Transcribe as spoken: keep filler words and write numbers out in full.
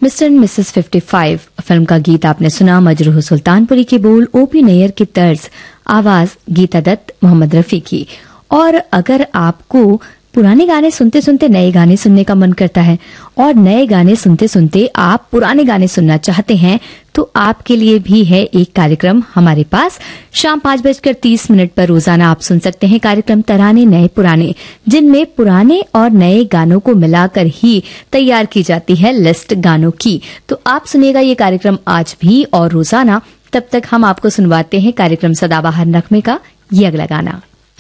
Mister and Mrs पचपन film का गीत आपने सुना। मजरूह सुल्तानपुरी के बोल, ओपी नैयर की तर्ज, आवाज गीता दत्त, मोहम्मद रफी की। और अगर आपको पुराने गाने सुनते सुनते नए गाने सुनने का मन करता है और नए गाने सुनते सुनते आप पुराने गाने सुनना चाहते हैं, तो आपके लिए भी है एक कार्यक्रम हमारे पास। शाम पांच बजकर तीस मिनट पर रोजाना आप सुन सकते हैं कार्यक्रम तराने नए पुराने, जिनमें पुराने और नए गानों को मिलाकर ही तैयार की जाती है लिस्ट गानों की। तो आप सुनिएगा ये कार्यक्रम आज भी और रोजाना। तब तक हम आपको सुनवाते हैं कार्यक्रम सदाबहार नगमे का ये अगला गाना।